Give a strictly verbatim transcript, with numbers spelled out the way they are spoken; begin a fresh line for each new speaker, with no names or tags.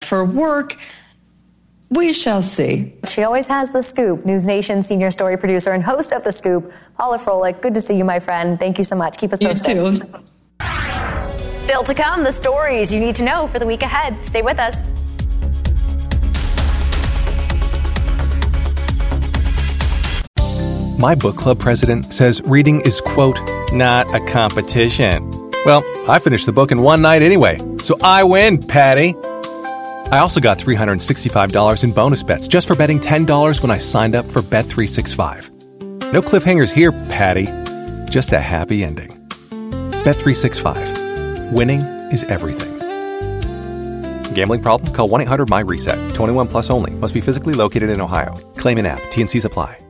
for work. We shall see.
She always has the scoop. News Nation senior story producer and host of The Scoop, Paula Froelich. Good to see you, my friend. Thank you so much. Keep us posted.
You too.
Still to come, the stories you need to know for the week ahead. Stay with us.
My book club president says reading is, quote, not a competition. Well, I finished the book in one night anyway, so I win, Patty. I also got three hundred sixty-five dollars in bonus bets just for betting ten dollars when I signed up for Bet three sixty-five. No cliffhangers here, Patty. Just a happy ending. Bet three sixty-five. Winning is everything. Gambling problem? Call one eight hundred M Y RESET. twenty-one plus only. Must be physically located in Ohio. Claim in app. T and C's apply.